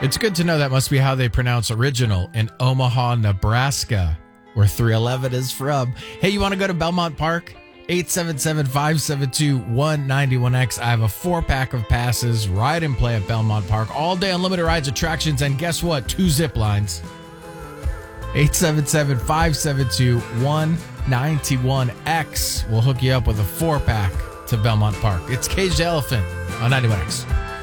It's good to know that must be how they pronounce original in Omaha, Nebraska, where 311 is from. Hey, you want to go to Belmont Park? 877-572-191X. I have a 4-pack of passes, ride and play at Belmont Park. All day unlimited rides, attractions, and guess what? 2 zip lines. 877-572-191X. We'll hook you up with a 4-pack to Belmont Park. It's Caged Elephant on 91X.